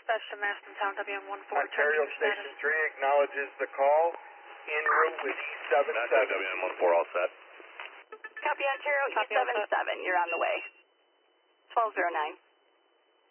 Dispatch to Mastontown, WM14. Ontario Station 3 acknowledges the call. En route with E77. WM14 all set. Copy Ontario, E77, you're on the way. 1209.